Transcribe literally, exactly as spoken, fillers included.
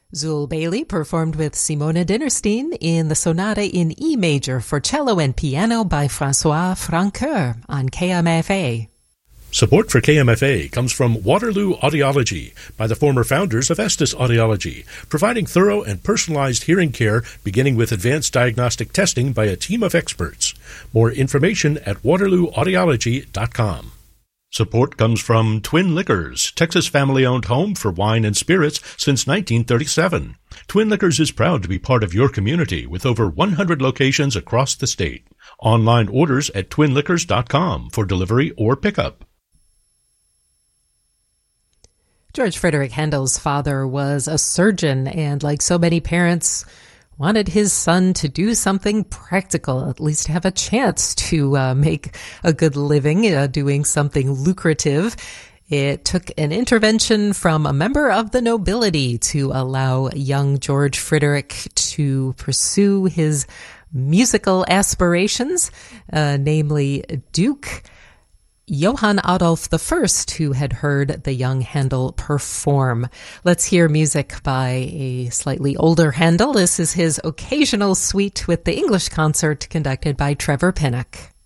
Zul Bailey performed with Simona Dinnerstein in the Sonata in E major for cello and piano by Francois Francoeur on K M F A. Support for K M F A comes from Waterloo Audiology by the former founders of Estes Audiology, providing thorough and personalized hearing care beginning with advanced diagnostic testing by a team of experts. More information at waterloo audiology dot com. Support comes from Twin Liquors, Texas family-owned home for wine and spirits since nineteen thirty-seven. Twin Liquors is proud to be part of your community with over one hundred locations across the state. Online orders at twin liquors dot com for delivery or pickup. George Frideric Handel's father was a surgeon and, like so many parents, wanted his son to do something practical, at least have a chance to uh, make a good living, uh, doing something lucrative. It took an intervention from a member of the nobility to allow young George Frideric to pursue his musical aspirations, uh, namely Duke Johann Adolf the First, who had heard the young Handel perform. Let's hear music by a slightly older Handel. This is his occasional suite with the English concert conducted by Trevor Pinnock.